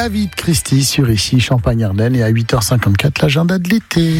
David Christie sur ici Champagne-Ardenne, et à 8h54 l'agenda de l'été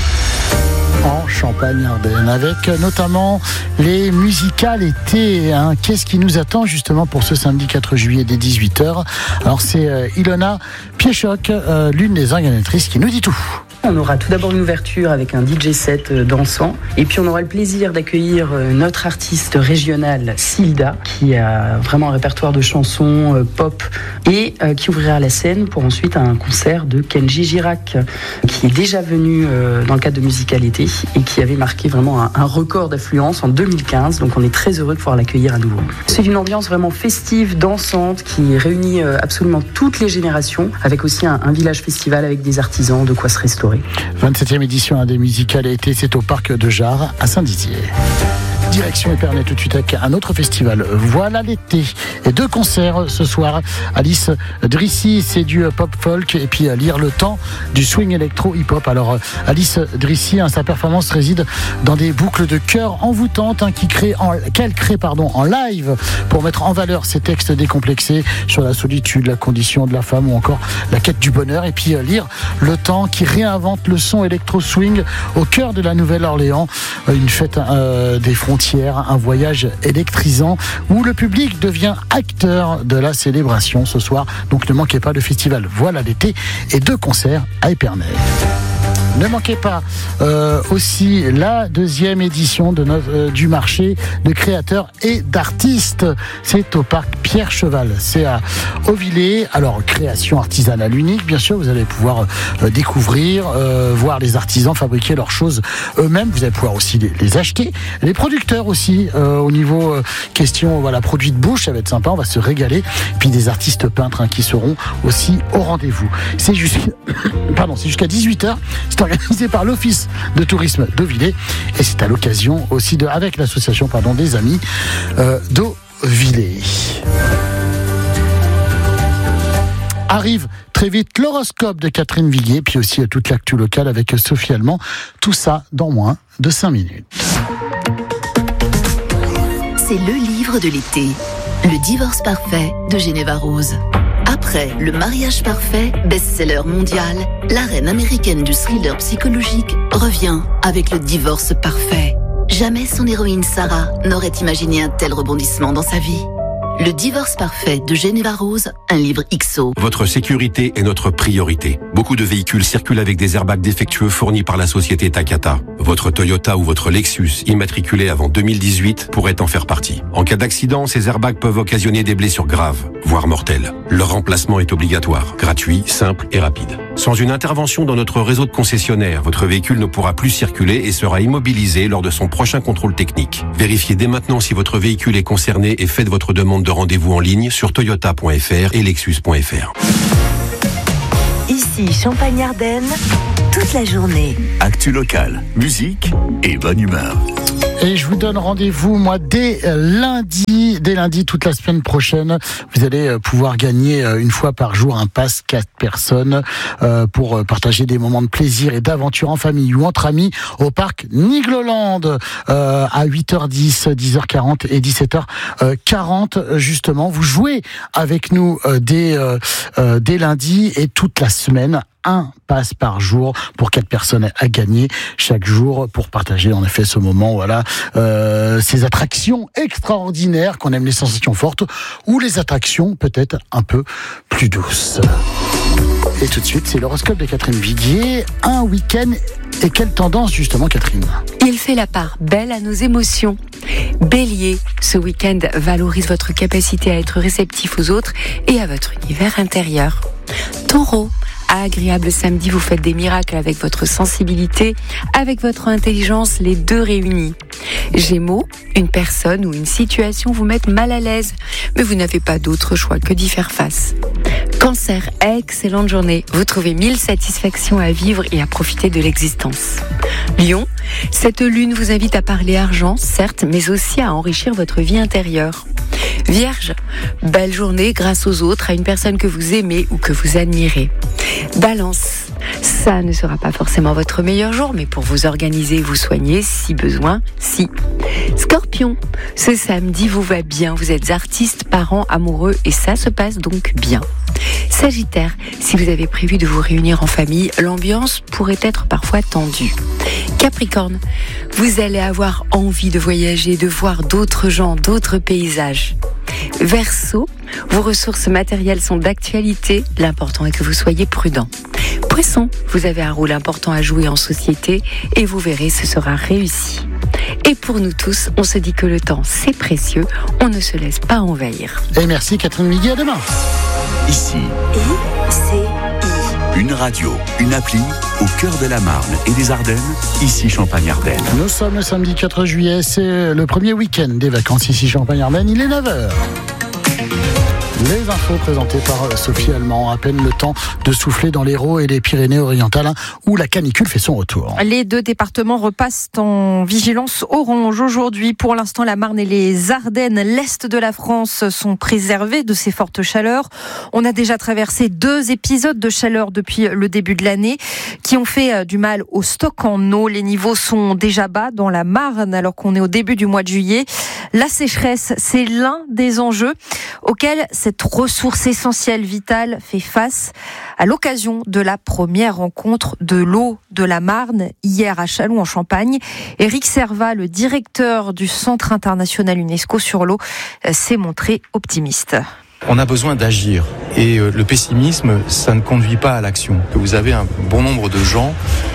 en Champagne-Ardenne, avec notamment les musicales été. Qu'est-ce qui nous attend justement pour ce samedi 4 juillet dès 18h? Alors c'est Ilona Piéchoc, l'une des organisatrices, qui nous dit tout. On aura tout d'abord une ouverture avec un DJ set dansant, et puis on aura le plaisir d'accueillir notre artiste régionale Silda, qui a vraiment un répertoire de chansons pop, et qui ouvrira la scène pour ensuite un concert de Kenji Girac, qui est déjà venu dans le cadre de Musicalité et qui avait marqué vraiment un record d'affluence en 2015, donc on est très heureux de pouvoir l'accueillir à nouveau. C'est une ambiance vraiment festive, dansante, qui réunit absolument toutes les générations, avec aussi un village festival avec des artisans, de quoi se restaurer. 27e édition des musicales été, c'est au parc de Jard à Saint-Dizier. Direction Épernay tout de suite avec un autre festival. Voilà l'été. Et 2 concerts ce soir. Alice Drissy, c'est du pop folk, et puis Lire le temps, du swing électro hip hop. Alors Alice Drissy, sa performance réside dans des boucles de chœur envoûtantes qu'elle crée en live pour mettre en valeur ses textes décomplexés sur la solitude, la condition de la femme ou encore la quête du bonheur. Et puis Lire le temps, qui réinvente le son électro swing au cœur de la Nouvelle-Orléans. Une fête des frontières, un voyage électrisant où le public devient acteur de la célébration ce soir. Donc ne manquez pas le festival Voilà l'été et 2 concerts à Épernay. Ne manquez pas aussi la 2e édition du marché de créateurs et d'artistes. C'est au parc Pierre Cheval. C'est à Auvillers. Alors, création artisanale unique, bien sûr. Vous allez pouvoir découvrir, voir les artisans fabriquer leurs choses eux-mêmes. Vous allez pouvoir aussi les acheter. Les producteurs aussi, au niveau question produits de bouche, ça va être sympa. On va se régaler. Puis des artistes peintres qui seront aussi au rendez-vous. C'est jusqu'à 18h. C'est organisé par l'Office de tourisme d'Auvillers, et c'est à l'occasion aussi avec l'association des amis d'Auvillers. Arrive très vite l'horoscope de Catherine Viguier, puis aussi toute l'actu locale avec Sophie Allemand. Tout ça dans moins de 5 minutes. C'est le livre de l'été, Le divorce parfait de Geneva Rose. Après Le mariage parfait, best-seller mondial, la reine américaine du thriller psychologique revient avec Le divorce parfait. Jamais son héroïne Sarah n'aurait imaginé un tel rebondissement dans sa vie. Le divorce parfait de Geneva Rose, un livre XO. Votre sécurité est notre priorité. Beaucoup de véhicules circulent avec des airbags défectueux fournis par la société Takata. Votre Toyota ou votre Lexus, immatriculé avant 2018, pourrait en faire partie. En cas d'accident, ces airbags peuvent occasionner des blessures graves, voire mortelles. Leur remplacement est obligatoire, gratuit, simple et rapide. Sans une intervention dans notre réseau de concessionnaires, votre véhicule ne pourra plus circuler et sera immobilisé lors de son prochain contrôle technique. Vérifiez dès maintenant si votre véhicule est concerné et faites votre demande de rendez-vous en ligne sur toyota.fr et lexus.fr. Ici Champagne-Ardenne, toute la journée. Actu locale, musique et bonne humeur. Et je vous donne rendez-vous, dès lundi, toute la semaine prochaine. Vous allez pouvoir gagner une fois par jour un pass 4 personnes pour partager des moments de plaisir et d'aventure en famille ou entre amis au parc Nigloland à 8h10, 10h40 et 17h40 justement. Vous jouez avec nous dès lundi et toute la semaine. Un pass par jour pour 4 personnes à gagner chaque jour pour partager en effet ce moment, ces attractions extraordinaires, qu'on aime les sensations fortes ou les attractions peut-être un peu plus douces. Et tout de suite, c'est l'horoscope de Catherine Viguier. Un week-end, et quelle tendance justement, Catherine? Il fait la part belle à nos émotions. Bélier, ce week-end valorise votre capacité à être réceptif aux autres et à votre univers intérieur. Taureau, agréable samedi, vous faites des miracles avec votre sensibilité, avec votre intelligence, les deux réunis. Gémeaux, une personne ou une situation vous met mal à l'aise, mais vous n'avez pas d'autre choix que d'y faire face. Cancer, excellente journée, vous trouvez 1000 satisfactions à vivre et à profiter de l'existence. Lion, cette lune vous invite à parler argent, certes, mais aussi à enrichir votre vie intérieure. Vierge, belle journée grâce aux autres, à une personne que vous aimez ou que vous admirez. Balance, ça ne sera pas forcément votre meilleur jour, mais pour vous organiser et vous soigner, si besoin, si. Scorpion, ce samedi vous va bien, vous êtes artiste, parent, amoureux et ça se passe donc bien. Sagittaire, si vous avez prévu de vous réunir en famille, l'ambiance pourrait être parfois tendue. Capricorne, vous allez avoir envie de voyager, de voir d'autres gens, d'autres paysages. Verseau, vos ressources matérielles sont d'actualité, l'important est que vous soyez prudent. Poisson, vous avez un rôle important à jouer en société et vous verrez, ce sera réussi. Et pour nous tous, on se dit que le temps, c'est précieux, on ne se laisse pas envahir. Et merci Catherine Miguet, à demain. Ici, une radio, une appli au cœur de la Marne et des Ardennes, ici Champagne-Ardenne. Nous sommes le samedi 4 juillet, c'est le premier week-end des vacances ici Champagne-Ardenne, il est 9h. Les infos présentées par Sophie Allemand, à peine le temps de souffler dans l'Hérault et les Pyrénées-Orientales où la canicule fait son retour. Les deux départements repassent en vigilance orange aujourd'hui. Pour l'instant, la Marne et les Ardennes, l'Est de la France, sont préservés de ces fortes chaleurs. On a déjà traversé 2 épisodes de chaleur depuis le début de l'année qui ont fait du mal au stock en eau. Les niveaux sont déjà bas dans la Marne alors qu'on est au début du mois de juillet. La sécheresse, c'est l'un des enjeux auxquels cette ressource essentielle, vitale, fait face à l'occasion de la première rencontre de l'eau de la Marne, hier à Châlons en Champagne. Éric Servat, le directeur du Centre international UNESCO sur l'eau, s'est montré optimiste. On a besoin d'agir et le pessimisme, ça ne conduit pas à l'action. Vous avez un bon nombre de gens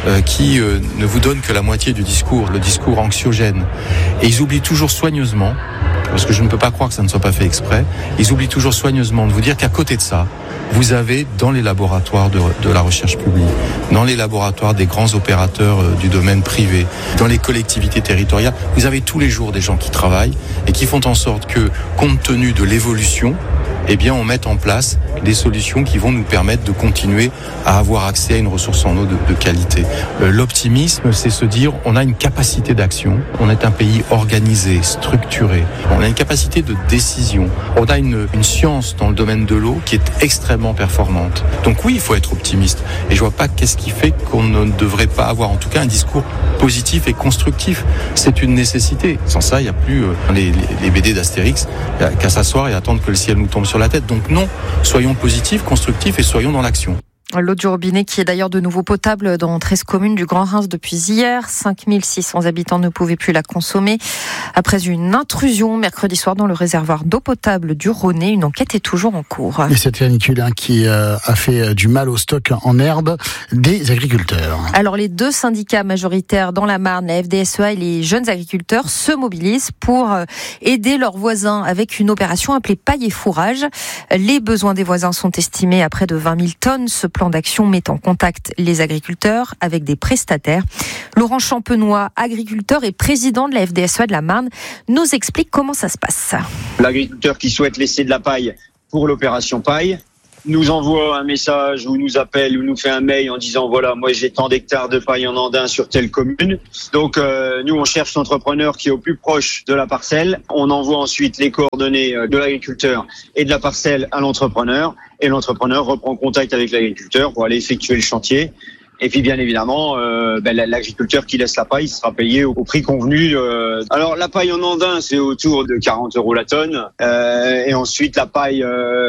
qui ne vous donnent que la moitié du discours, le discours anxiogène. Et ils oublient toujours soigneusement, parce que je ne peux pas croire que ça ne soit pas fait exprès, ils oublient toujours soigneusement de vous dire qu'à côté de ça, vous avez dans les laboratoires de la recherche publique, dans les laboratoires des grands opérateurs du domaine privé, dans les collectivités territoriales, vous avez tous les jours des gens qui travaillent et qui font en sorte que, compte tenu de l'évolution, eh bien, on met en place des solutions qui vont nous permettre de continuer à avoir accès à une ressource en eau de qualité. L'optimisme, c'est se dire, on a une capacité d'action, on est un pays organisé, structuré, on a une capacité de décision, on a une science dans le domaine de l'eau qui est extrêmement performante. Donc oui, il faut être optimiste. Et je vois pas qu'est-ce qui fait qu'on ne devrait pas avoir, en tout cas, un discours positif et constructif. C'est une nécessité. Sans ça, il n'y a plus les BD d'Astérix, qu'à s'asseoir et attendre que le ciel nous tombe sur la tête. Donc non, soyons positifs, constructifs et soyons dans l'action. L'eau du robinet qui est d'ailleurs de nouveau potable dans 13 communes du Grand Reims depuis hier. 5600 habitants ne pouvaient plus la consommer. Après une intrusion mercredi soir dans le réservoir d'eau potable du Rhônay, une enquête est toujours en cours. Et cette canicule qui a fait du mal au stock en herbe des agriculteurs. Alors les 2 syndicats majoritaires dans la Marne, la FDSEA et les jeunes agriculteurs, se mobilisent pour aider leurs voisins avec une opération appelée paille et fourrage. Les besoins des voisins sont estimés à près de 20 000 tonnes. Ce plan d'action met en contact les agriculteurs avec des prestataires. Laurent Champenois, agriculteur et président de la FDSEA de la Marne, nous explique comment ça se passe. L'agriculteur qui souhaite laisser de la paille pour l'opération paille nous envoie un message ou nous appelle ou nous fait un mail en disant voilà, moi j'ai tant d'hectares de paille en Andin sur telle commune. Donc nous on cherche l'entrepreneur qui est au plus proche de la parcelle. On envoie ensuite les coordonnées de l'agriculteur et de la parcelle à l'entrepreneur et l'entrepreneur reprend contact avec l'agriculteur pour aller effectuer le chantier. Et puis bien évidemment, l'agriculteur qui laisse la paille sera payé au prix convenu. Alors la paille en Andin, c'est autour de 40 € la tonne. Et ensuite la paille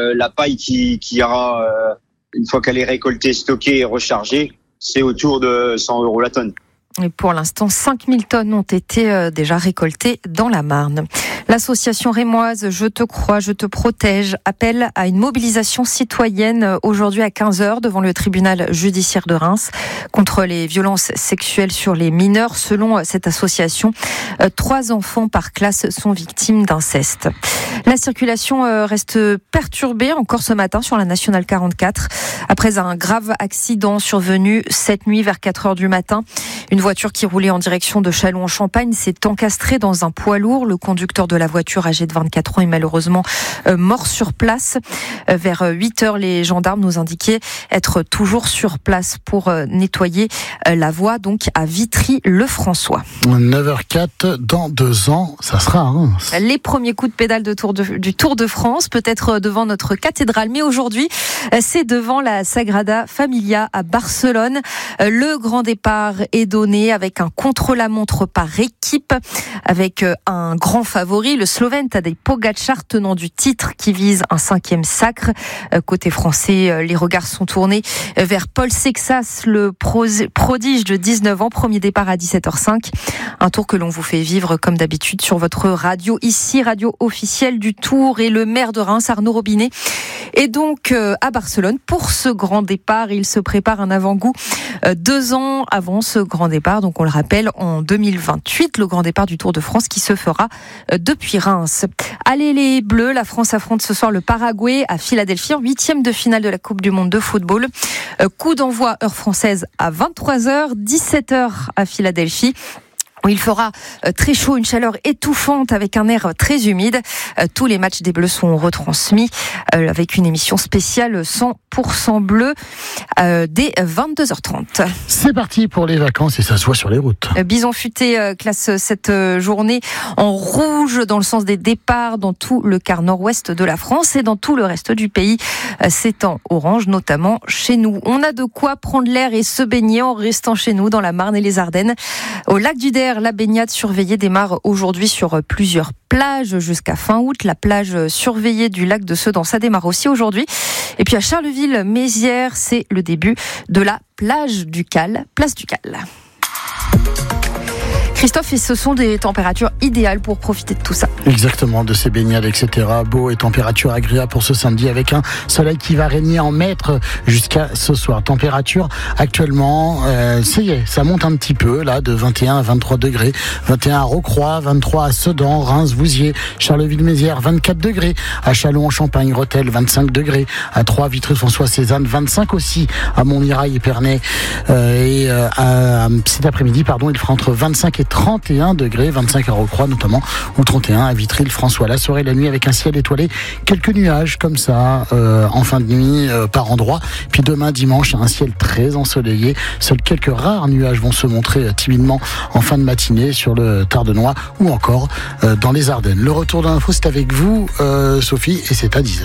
qui ira, une fois qu'elle est récoltée, stockée et rechargée, c'est autour de 100 € la tonne. Et pour l'instant, 5000 tonnes ont été déjà récoltées dans la Marne. L'association rémoise Je te crois, je te protège appelle à une mobilisation citoyenne aujourd'hui à 15h devant le tribunal judiciaire de Reims contre les violences sexuelles sur les mineurs. Selon cette association, 3 enfants par classe sont victimes d'inceste. La circulation reste perturbée encore ce matin sur la nationale 44 après un grave accident survenu cette nuit vers 4h du matin. Une voiture qui roulait en direction de Châlons en Champagne s'est encastrée dans un poids lourd. Le conducteur de la voiture, âgé de 24 ans, est malheureusement mort sur place. Vers 8h, les gendarmes nous indiquaient être toujours sur place pour nettoyer la voie, donc à Vitry-le-François. 9h04, dans 2 ans, ça sera à Reims. Les premiers coups de pédale du Tour de France, peut-être devant notre cathédrale, mais aujourd'hui, c'est devant la Sagrada Familia à Barcelone. Le grand départ est donné journée avec un contre-la-montre par équipe, avec un grand favori, le Slovène Tadej Pogačar, tenant du titre, qui vise un 5e sacre. Côté français, les regards sont tournés vers Paul Sexas, le prodige de 19 ans, premier départ à 17h05. Un tour que l'on vous fait vivre comme d'habitude sur votre radio, ici, radio officielle du Tour, et le maire de Reims, Arnaud Robinet, est donc à Barcelone pour ce grand départ. Il se prépare un avant-goût 2 ans avant ce grand départ, donc on le rappelle, en 2028, le grand départ du Tour de France qui se fera depuis Reims. Allez les Bleus, la France affronte ce soir le Paraguay à Philadelphie en 8e de finale de la Coupe du Monde de football. Coup d'envoi heure française à 23h, 17h à Philadelphie. Il fera très chaud, une chaleur étouffante avec un air très humide. Tous les matchs des Bleus sont retransmis avec une émission spéciale 100% bleu dès 22h30. C'est parti pour les vacances et ça se voit sur les routes. Bison Futé classe cette journée en rouge dans le sens des départs dans tout le quart nord-ouest de la France, et dans tout le reste du pays, c'est en orange, notamment chez nous. On a de quoi prendre l'air et se baigner en restant chez nous dans la Marne et les Ardennes. Au lac du Der, la baignade surveillée démarre aujourd'hui sur plusieurs plages jusqu'à fin août. La plage surveillée du lac de Sedan, ça démarre aussi aujourd'hui. Et puis à Charleville-Mézières, c'est le début de la plage du Cal, place du Cal. Christophe, et ce sont des températures idéales pour profiter de tout ça. Exactement, de ces baignades, etc. Beau et température agréable pour ce samedi, avec un soleil qui va régner en maître jusqu'à ce soir. Température actuellement, ça y est, ça monte un petit peu, là, de 21 à 23 degrés. 21 à Rocroi, 23 à Sedan, Reims, Vouziers, Charleville-Mézières, 24 degrés. À Châlons-en-Champagne, Rethel, 25 degrés. À Troyes, Vitry-François, Cézanne, 25 aussi. À Montmirail, Épernay, cet après-midi, il fera entre 25 et 31 degrés, 25 à Rocroi notamment, ou 31 à Vitry-le-François. La soirée, la nuit avec un ciel étoilé, quelques nuages comme ça en fin de nuit par endroit. Puis demain dimanche, un ciel très ensoleillé. Seuls quelques rares nuages vont se montrer timidement en fin de matinée sur le Tardenois ou encore dans les Ardennes. Le retour de l'info, c'est avec vous, Sophie, et c'est à 10h.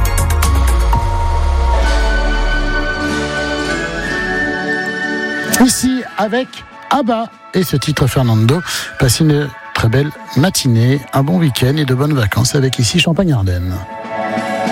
Ici avec Abba et ce titre Fernando. Passez une très belle matinée, un bon week-end et de bonnes vacances avec ici Champagne-Ardenne.